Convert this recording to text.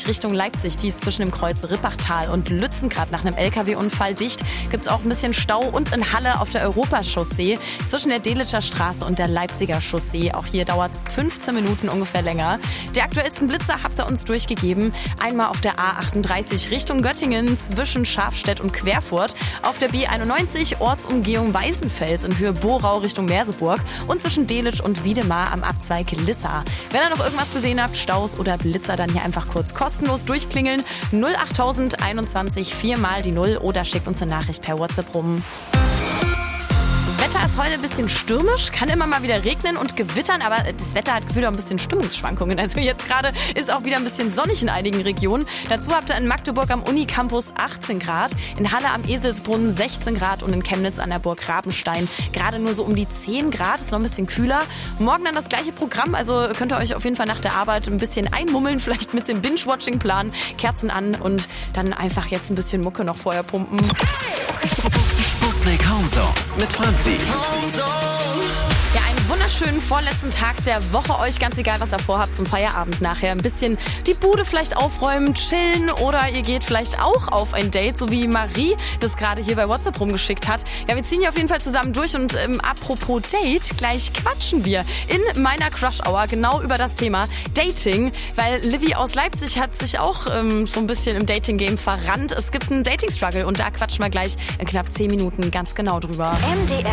A28 Richtung Leipzig. Die ist zwischen dem Kreuz Rippachtal und Lützen gerade nach einem LKW-Unfall dicht. Gibt es auch ein bisschen Stau und in Halle auf der Europachaussee zwischen der Delitscher Straße und der Leipziger Chaussee. Auch hier dauert es 15 Minuten ungefähr länger. Die aktuellsten Blitzer habt ihr uns durchgegeben. Einmal auf der A38 Richtung Göttingen zwischen Schafstedt und Querfurt. Auf der B91 Ortsumgehung Weißenfels in Höhe Borau Richtung Merseburg. Und zwischen Delitzsch und Wiedemar am Abzweig Lissa. Wenn ihr noch irgendwas gesehen habt, Staus oder Blitzer, dann hier einfach kurz kostenlos durchklingeln. 08021 4 mal die 0 oder schickt uns eine Nachricht per WhatsApp rum. Wetter ist heute ein bisschen stürmisch, kann immer mal wieder regnen und gewittern, aber das Wetter hat gefühlt auch ein bisschen Stimmungsschwankungen. Also jetzt gerade ist auch wieder ein bisschen sonnig in einigen Regionen. Dazu habt ihr in Magdeburg am Unicampus 18 Grad, in Halle am Eselsbrunnen 16 Grad und in Chemnitz an der Burg Rabenstein gerade nur so um die 10 Grad, ist noch ein bisschen kühler. Morgen dann das gleiche Programm, also könnt ihr euch auf jeden Fall nach der Arbeit ein bisschen einmummeln, vielleicht mit dem Binge-Watching-Plan, Kerzen an und dann einfach jetzt ein bisschen Mucke noch vorher pumpen. Sputnik Homezone mit Franzi. Ja, einen wunderschönen vorletzten Tag der Woche euch, ganz egal, was ihr vorhabt zum Feierabend nachher. Ein bisschen die Bude vielleicht aufräumen, chillen oder ihr geht vielleicht auch auf ein Date, so wie Marie das gerade hier bei WhatsApp rumgeschickt hat. Ja, wir ziehen hier auf jeden Fall zusammen durch und apropos Date, gleich quatschen wir in meiner Crush Hour genau über das Thema Dating, weil Livy aus Leipzig hat sich auch so ein bisschen im Dating-Game verrannt. Es gibt einen Dating-Struggle und da quatschen wir gleich in knapp 10 Minuten ganz genau drüber. MDR